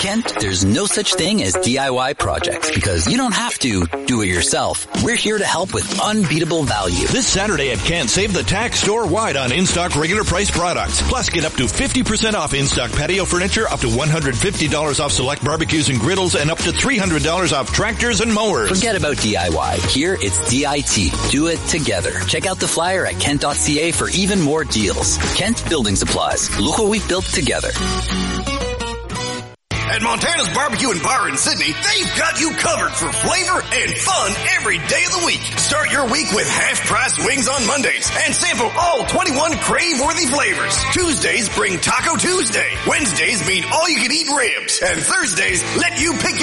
Kent, there's no such thing as DIY projects because you don't have to do it yourself. We're here to help with unbeatable value. This Saturday at Kent, save the tax store-wide on in-stock regular price products. Plus, get up to 50% off in-stock patio furniture, up to $150 off select barbecues and griddles, and up to $300 off tractors and mowers. Forget about DIY. Here, it's DIT. Do it together. Check out the flyer at kent.ca for even more deals. Kent Building Supplies. Look what we've built together. At Montana's Barbecue and Bar in Sydney, they've got you covered for flavor and fun every day of the week. Start your week with half-price wings on Mondays and sample all 21 crave-worthy flavors. Tuesdays bring Taco Tuesday. Wednesdays mean all-you-can-eat ribs. And Thursdays let you pick your